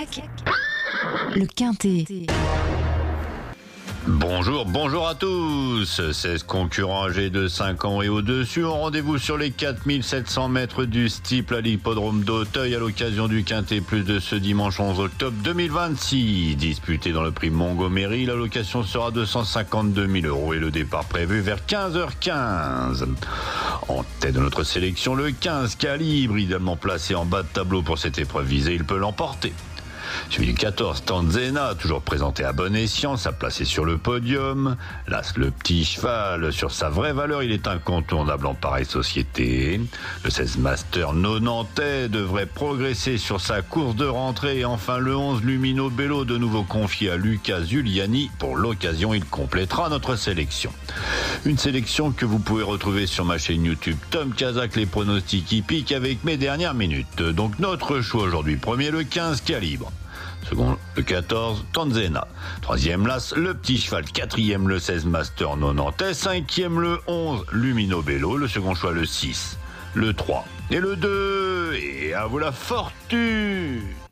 Kazakh, le Quintet. Bonjour à tous. 16 concurrents âgés de 5 ans et au-dessus ont rendez-vous sur les 4700 mètres du Steeple à l'hippodrome d'Auteuil à l'occasion du Quintet Plus de ce dimanche 11 octobre 2026. Disputé dans le prix Montgomery, la location sera 252 000 € et le départ prévu vers 15h15. En tête de notre sélection, le 15 Calibre, idéalement placé en bas de tableau pour cette épreuve visée, il peut l'emporter. Suivi du 14, Tanzena, toujours présenté à bon escient, sa place est sur le podium. L'As, le petit cheval, sur sa vraie valeur, il est incontournable en pareille société. Le 16 Master Nonantais devrait progresser sur sa course de rentrée. Et enfin, le 11 Lumino Bello, de nouveau confié à Lucas Zuliani. Pour l'occasion, il complétera notre sélection. Une sélection que vous pouvez retrouver sur ma chaîne YouTube Tom Kazakh, les pronostics hippiques avec mes dernières minutes. Donc notre choix aujourd'hui, premier le 15 Calibre. Second, le 14, Tanzena. Troisième, l'As, le petit cheval. Quatrième, le 16 Master Nonantais. Cinquième, le 11, Lumino Bello. Le second choix, le 6, le 3 et le 2. Et à vous la fortune!